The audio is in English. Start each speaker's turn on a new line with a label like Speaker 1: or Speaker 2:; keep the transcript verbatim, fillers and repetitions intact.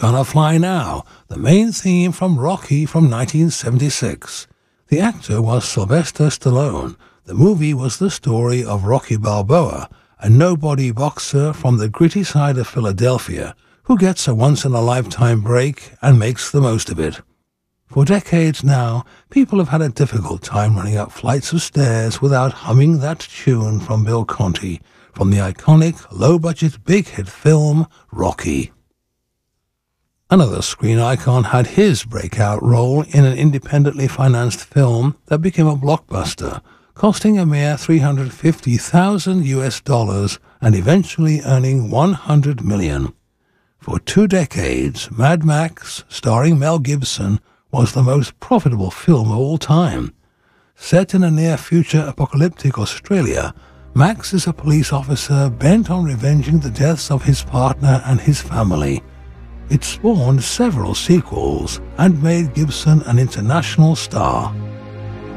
Speaker 1: Gonna Fly Now, the main theme from Rocky from nineteen seventy-six. The actor was Sylvester Stallone. The movie was the story of Rocky Balboa, a nobody boxer from the gritty side of Philadelphia who gets a once-in-a-lifetime break and makes the most of it. For decades now, people have had a difficult time running up flights of stairs without humming that tune from Bill Conti, from the iconic, low-budget, big-hit film, Rocky. Another screen icon had his breakout role in an independently financed film that became a blockbuster, costing a mere three hundred fifty thousand U S dollars and eventually earning one hundred million. For two decades, Mad Max, starring Mel Gibson, was the most profitable film of all time. Set in a near-future apocalyptic Australia, Max is a police officer bent on revenging the deaths of his partner and his family. It spawned several sequels and made Gibson an international star.